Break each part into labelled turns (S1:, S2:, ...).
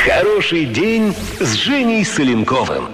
S1: Хороший день с Женей Соленковым.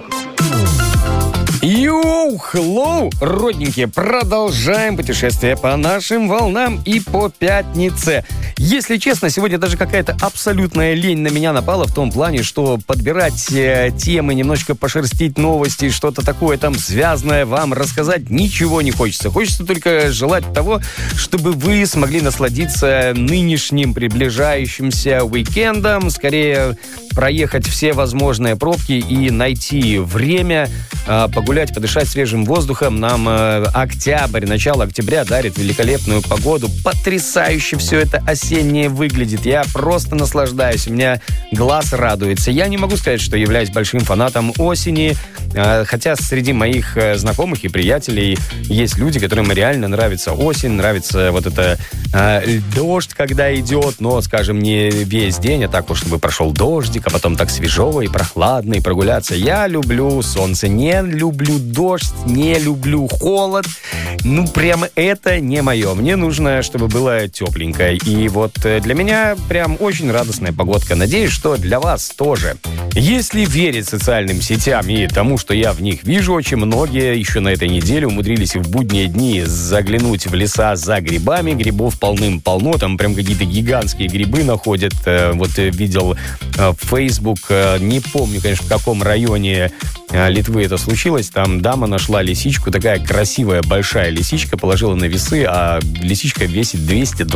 S2: Йоу, хеллоу, родненькие, продолжаем путешествие по нашим волнам и по пятнице. Если честно, сегодня даже какая-то абсолютная лень на меня напала в том плане, что подбирать темы, немножечко пошерстить новости, что-то такое там связанное вам рассказать ничего не хочется. Хочется только желать того, чтобы вы смогли насладиться нынешним приближающимся уикендом, скорее проехать все возможные пробки и найти время погулять, подышать свежим воздухом. Нам октябрь, начало октября дарит великолепную погоду. Потрясающе все это осеннее выглядит. Я просто наслаждаюсь. У меня глаз радуется. Я не могу сказать, что являюсь большим фанатом осени, хотя среди моих знакомых и приятелей есть люди, которым реально нравится осень, нравится вот это дождь, когда идет, но, скажем, не весь день, а так уж, чтобы прошел дождик, а потом так свежо и прохладно, и прогуляться. Я люблю солнце, не люблю дождь, не люблю холод. Ну, прям это не мое. Мне нужно, чтобы было тепленько. И вот для меня прям очень радостная погодка. Надеюсь, что для вас тоже. Если верить социальным сетям и тому, что я в них вижу, очень многие еще на этой неделе умудрились в будние дни заглянуть в леса за грибами. Грибов полным-полно. Там прям какие-то гигантские грибы находят. Вот видел в Facebook, не помню, конечно, в каком районе Литвы это случилось. Там дама нашла лисичку, такая красивая большая лисичка, положила на весы, а лисичка весит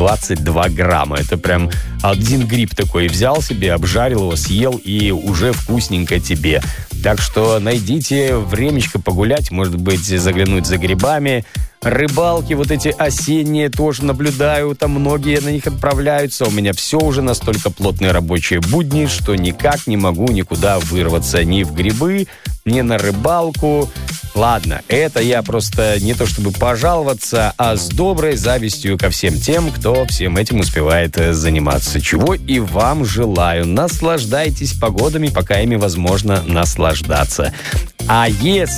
S2: 222 грамма. Это прям один гриб такой взял себе, обжарил его, съел, и уже вкусненько тебе. Так что найдите времечко погулять, может быть, заглянуть за грибами. Рыбалки вот эти осенние тоже наблюдаю, там многие на них отправляются. У меня все уже настолько плотные рабочие будни, что никак не могу никуда вырваться. Ни в грибы, ни на рыбалку. Ладно, это я просто не то чтобы пожаловаться, а с доброй завистью ко всем тем, кто всем этим успевает заниматься. Чего и вам желаю. Наслаждайтесь погодами, пока ими возможно наслаждаться. А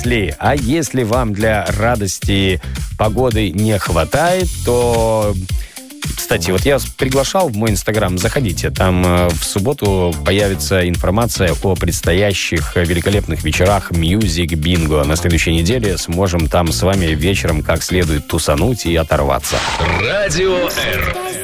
S2: если вам для радости погоды не хватает, то... Кстати, вот я вас приглашал в мой Инстаграм, заходите. Там в субботу появится информация о предстоящих великолепных вечерах Music Bingo. На следующей неделе сможем там с вами вечером как следует тусануть и оторваться.
S1: Радио Р.